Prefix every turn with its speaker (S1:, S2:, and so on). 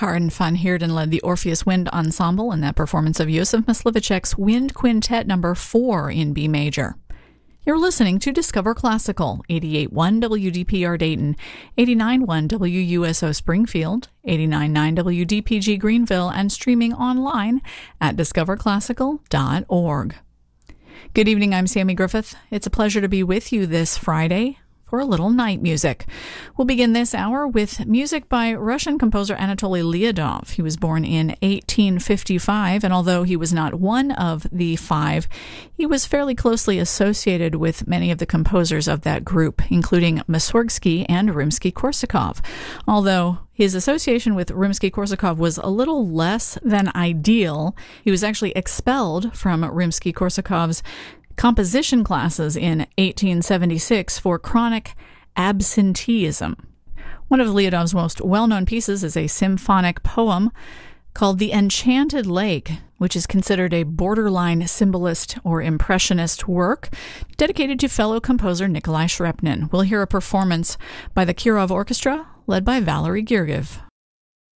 S1: Karin van Heerden led the Orpheus Wind Ensemble in that performance of Josef Mysliveček's Wind Quintet No. 4 in B major. You're listening to Discover Classical, 88.1 WDPR Dayton, 89.1 WUSO Springfield, 89.9 WDPG Greenville, and streaming online at discoverclassical.org. Good evening, I'm Sammy Griffith. It's a pleasure to be with you this Friday for a little night music. We'll begin this hour with music by Russian composer Anatoly Lyudov. He was born in 1855, and although he was not one of the five, he was fairly closely associated with many of the composers of that group, including Mussorgsky and Rimsky-Korsakov. Although his association with Rimsky-Korsakov was a little less than ideal, he was actually expelled from Rimsky-Korsakov's composition classes in 1876 for chronic absenteeism. One of Lyudov's most well-known pieces is a symphonic poem called The Enchanted Lake, which is considered a borderline symbolist or impressionist work dedicated to fellow composer Nikolai Shrepnin. We'll hear a performance by the Kirov Orchestra, led by Valery Gergiev.